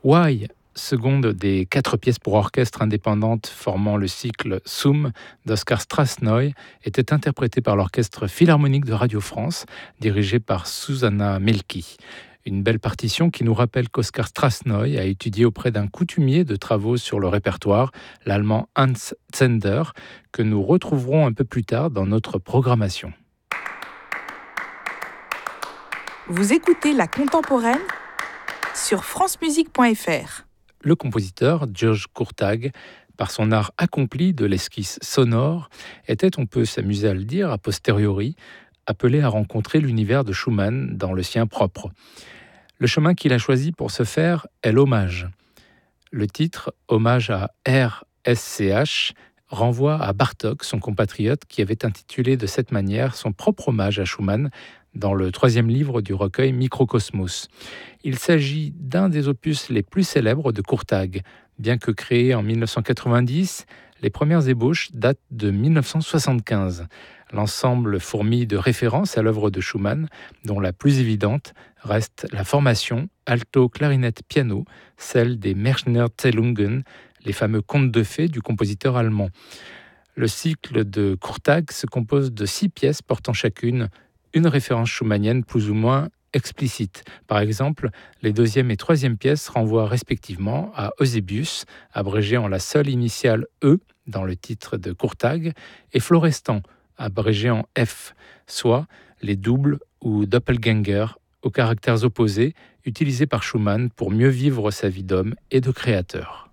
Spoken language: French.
Why, seconde des 4 pièces pour orchestre indépendantes formant le cycle Sum d'Oskar Strassnoy, était interprétée par l'Orchestre Philharmonique de Radio France, dirigé par Susanna Mielke. Une belle partition qui nous rappelle qu'Oskar Strassnoy a étudié auprès d'un coutumier de travaux sur le répertoire, l'allemand Hans Zender, que nous retrouverons un peu plus tard dans notre programmation. Vous écoutez La Contemporaine sur francemusique.fr. Le compositeur, György Kurtág, par son art accompli de l'esquisse sonore, était, on peut s'amuser à le dire, a posteriori, appelé à rencontrer l'univers de Schumann dans le sien propre. Le chemin qu'il a choisi pour ce faire est l'hommage. Le titre, Hommage à RSCH, renvoie à Bartók, son compatriote, qui avait intitulé de cette manière son propre hommage à Schumann dans le 3e livre du recueil Microcosmos. Il s'agit d'un des opus les plus célèbres de Kurtág. Bien que créé en 1990, les premières ébauches datent de 1975. L'ensemble fourmille de références à l'œuvre de Schumann, dont la plus évidente reste la formation alto, clarinette, piano, celle des Märchenerzählungen, les fameux contes de fées du compositeur allemand. Le cycle de Kurtág se compose de 6 pièces portant chacune une référence schumannienne plus ou moins explicite. Par exemple, les 2e et 3e pièces renvoient respectivement à Eusebius, abrégé en la seule initiale E dans le titre de Kurtág, et Florestan, abrégé en F, soit les doubles ou doppelgänger aux caractères opposés utilisés par Schumann pour mieux vivre sa vie d'homme et de créateur.